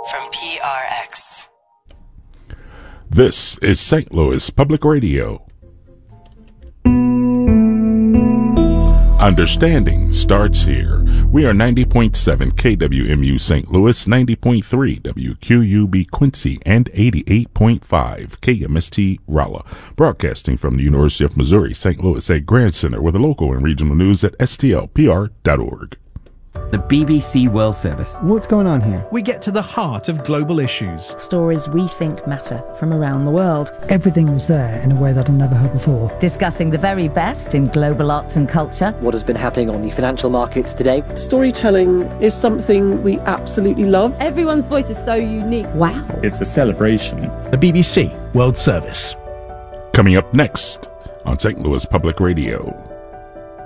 from PRX. This is St. Louis Public Radio. Understanding starts here. We are 90.7 KWMU St. Louis, 90.3 WQUB Quincy, and 88.5 KMST Rolla. Broadcasting from the University of Missouri, St. Louis at Grand Center with the local and regional news at stlpr.org. The BBC World Service. What's going on here? We get to the heart of global issues. Stories we think matter from around the world. Everything was there in a way that I'd never heard before. Discussing the very best in global arts and culture. What has been happening on the financial markets today. Storytelling is something we absolutely love. Everyone's voice is so unique. Wow. It's a celebration. The BBC World Service. Coming up next on St. Louis Public Radio.